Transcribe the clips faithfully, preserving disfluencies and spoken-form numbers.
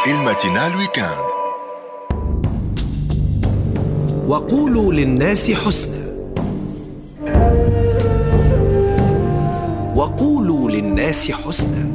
الماتينال ويكاند. وقولوا للناس حسنا. وقولوا للناس حسنا.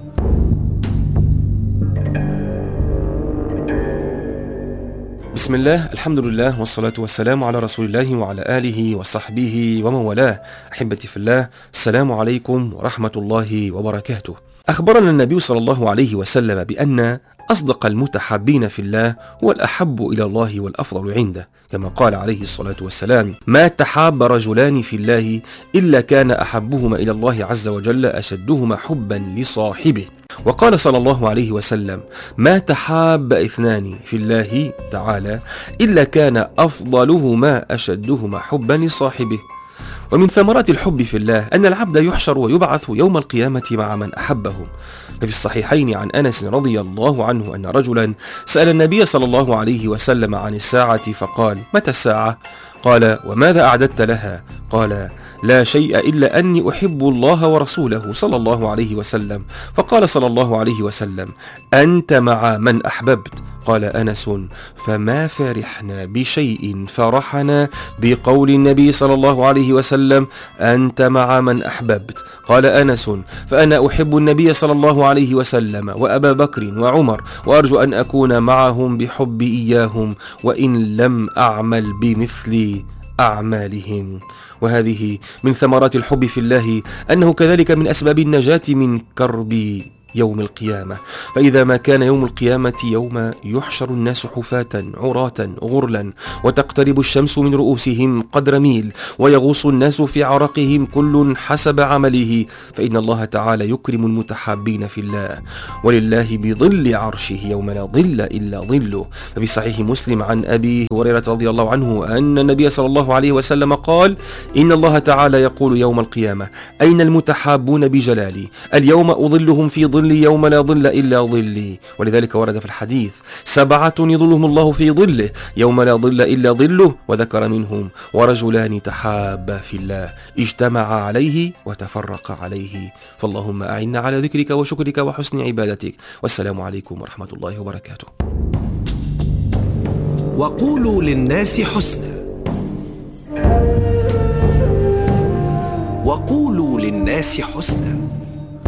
بسم الله، الحمد لله، والصلاة والسلام على رسول الله وعلى آله وصحبه ومن والاه. أحبتي في الله، السلام عليكم ورحمة الله وبركاته. أخبرنا النبي صلى الله عليه وسلم بأن أصدق المتحابين في الله هو الأحب إلى الله والأفضل عنده، كما قال عليه الصلاة والسلام: ما تحاب رجلان في الله إلا كان أحبهما إلى الله عز وجل أشدهما حبا لصاحبه. وقال صلى الله عليه وسلم: ما تحاب اثنان في الله تعالى إلا كان أفضلهما أشدهما حبا لصاحبه. ومن ثمرات الحب في الله أن العبد يحشر ويبعث يوم القيامة مع من أحبهم. ففي الصحيحين عن أنس رضي الله عنه أن رجلا سأل النبي صلى الله عليه وسلم عن الساعة فقال: متى الساعة؟ قال: وماذا أعددت لها؟ قال: لا شيء إلا أني أحب الله ورسوله صلى الله عليه وسلم. فقال صلى الله عليه وسلم: أنت مع من أحببت. قال أنس: فما فرحنا بشيء فرحنا بقول النبي صلى الله عليه وسلم: أنت مع من أحببت. قال أنس: فأنا أحب النبي صلى الله عليه وسلم وأبا بكر وعمر، وأرجو أن أكون معهم بحب إياهم وإن لم أعمل بمثل أعمالهم. وهذه من ثمرات الحب في الله أنه كذلك من أسباب النجاة من كرب يوم القيامة. فإذا ما كان يوم القيامة يوم يحشر الناس حفاة عراة غرلا، وتقترب الشمس من رؤوسهم قدر ميل، ويغوص الناس في عرقهم كل حسب عمله، فإن الله تعالى يكرم المتحابين في الله، ولله بظل عرشه يوم لا ظل إلا ظله. ففي صحيح مسلم عن أبي هريرة رضي الله عنه أن النبي صلى الله عليه وسلم قال: إن الله تعالى يقول يوم القيامة: أين المتحابون بجلالي؟ اليوم أظلهم في ظل يوم لا ظل إلا ظلي. ولذلك ورد في الحديث: سبعة يظلهم الله في ظله يوم لا ظل إلا ظله، وذكر منهم: ورجلان تحابا في الله اجتمعا عليه وتفرقا عليه. فاللهم أعنا على ذكرك وشكرك وحسن عبادتك. والسلام عليكم ورحمة الله وبركاته. وقولوا للناس حسنا. وقولوا للناس حسنا.